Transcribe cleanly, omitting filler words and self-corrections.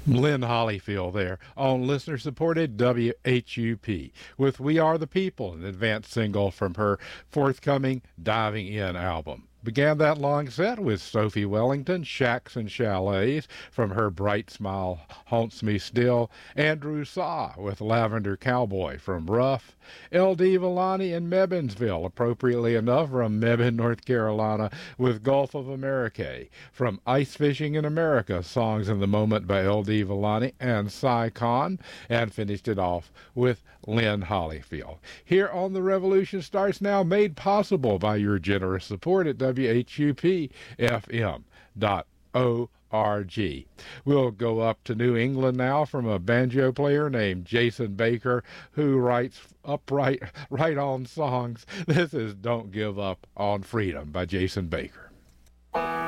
Lynn Hollyfield there on listener-supported WHUP with We Are the People, an advanced single from her forthcoming Diving In album. Began that long set with Sophie Wellington, Shacks and Chalets, from her Bright Smile Haunts Me Still, Andrew Saw with Lavender Cowboy from Rough, L.D. Villani and Mebbinsville, appropriately enough, from Mebane, North Carolina, with Gulf of America, from Ice Fishing in America, Songs in the Moment by L.D. Villani and Cy Khan, and finished it off with Lynn Hollyfield. Here on The Revolution Starts Now, made possible by your generous support at WHUPFM.org. We'll go up to New England now from a banjo player named Jason Baker, who writes right on songs. This is Don't Give Up on Freedom by Jason Baker.